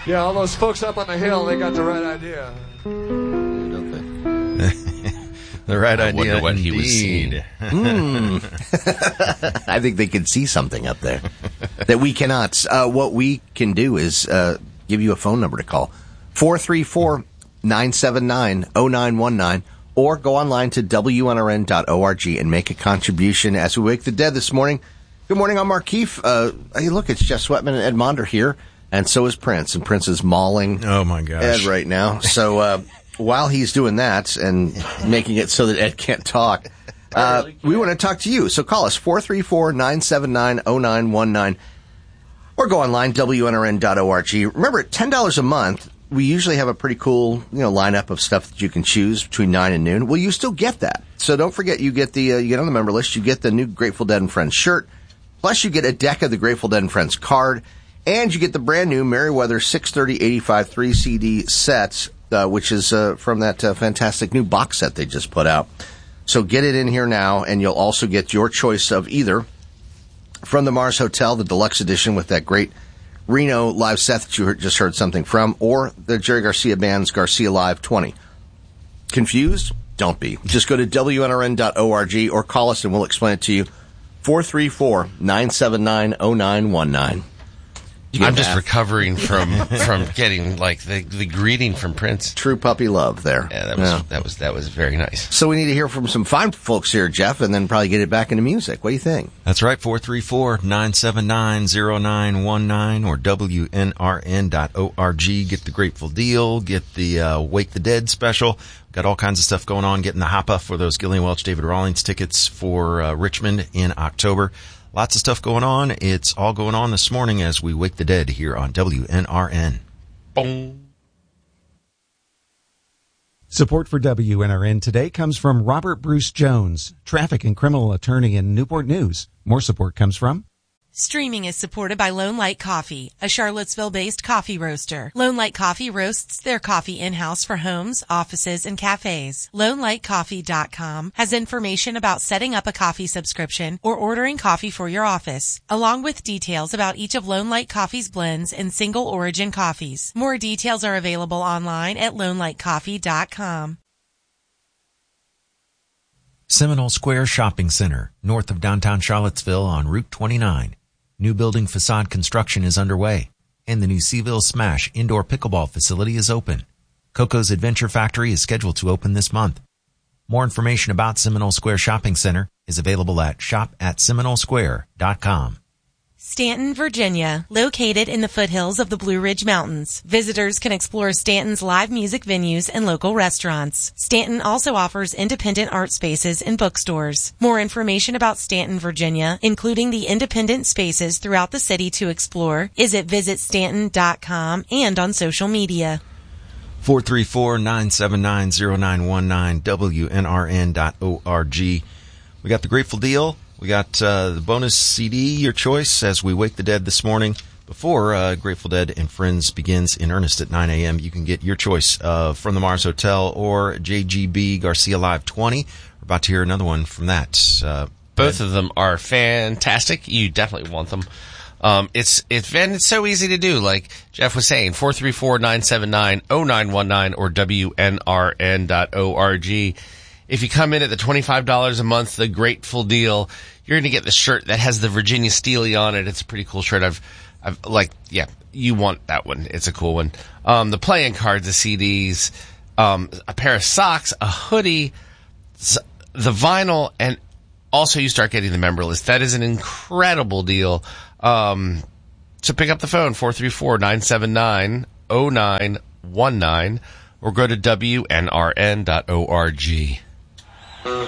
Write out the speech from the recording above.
Yeah, all those folks up on the hill, they got the right idea. Don't they? The right idea. I wonder what he was seeing. I think they could see something up there that we cannot. What we can do is give you a phone number to call. 434-979-0919, or go online to WNRN.org and make a contribution as we wake the dead this morning. Good morning, I'm Mark Keefe. Hey, look, it's Jeff Sweatman and Ed Monder here, and so is Prince. And Prince is mauling Oh, my gosh. Ed right now. So while he's doing that and making it so that Ed can't talk, we want to talk to you. So call us, 434-979-0919, or go online, WNRN.org. Remember, at $10 a month, we usually have a pretty cool, lineup of stuff that you can choose between 9 and noon. Well, you still get that. So don't forget, you get you get on the member list, you get the new Grateful Dead and Friends shirt, plus you get a deck of the Grateful Dead and Friends card, and you get the brand new Merriweather 630-85 3-CD sets, which is from that fantastic new box set they just put out. So get it in here now, and you'll also get your choice of either From the Mars Hotel, the deluxe edition with that great Reno live set that you just heard something from, or the Jerry Garcia Band's Garcia Live 20. Confused? Don't be. Just go to WNRN.org or call us and we'll explain it to you. 434-979-0919. I'm just recovering from getting the greeting from Prince. True puppy love there. Yeah, that was very nice. So we need to hear from some fine folks here, Jeff, and then probably get it back into music. What do you think? That's right, 434-979-0919 or WNRN.org. Get the Grateful Deal, get the Wake the Dead special. Got all kinds of stuff going on, getting the hop-up for those Gillian Welch, David Rawlings tickets for Richmond in October. Lots of stuff going on. It's all going on this morning as we wake the dead here on WNRN. Boom. Support for WNRN today comes from Robert Bruce Jones, traffic and criminal attorney in Newport News. More support comes from Streaming is supported by Lone Light Coffee, a Charlottesville-based coffee roaster. Lone Light Coffee roasts their coffee in-house for homes, offices, and cafes. LoneLightCoffee.com has information about setting up a coffee subscription or ordering coffee for your office, along with details about each of Lone Light Coffee's blends and single origin coffees. More details are available online at LoneLightCoffee.com. Seminole Square Shopping Center, north of downtown Charlottesville on Route 29. New building facade construction is underway, and the new Seaville Smash indoor pickleball facility is open. Coco's Adventure Factory is scheduled to open this month. More information about Seminole Square Shopping Center is available at shop@seminolesquare.com. Stanton, Virginia, located in the foothills of the Blue Ridge Mountains. Visitors can explore Stanton's live music venues and local restaurants. Stanton also offers independent art spaces and bookstores. More information about Stanton, Virginia, including the independent spaces throughout the city to explore, is at visitstanton.com and on social media. 434-979-0919, WNRN.org. We got the Grateful Deal. We got the bonus CD, your choice, as we wake the dead this morning. Before Grateful Dead and Friends begins in earnest at 9 a.m., you can get your choice of From the Mars Hotel or JGB Garcia Live 20. We're about to hear another one from that. Both of them are fantastic. You definitely want them. It's so easy to do. Like Jeff was saying, 434-979-0919 or WNRN.org. If you come in at the $25 a month, the Grateful Deal, you're going to get the shirt that has the Virginia Steely on it. It's a pretty cool shirt. You want that one. It's a cool one. The playing cards, the CDs, a pair of socks, a hoodie, the vinyl, and also you start getting the member list. That is an incredible deal. So pick up the phone, 434-979-0919, or go to WNRN.org.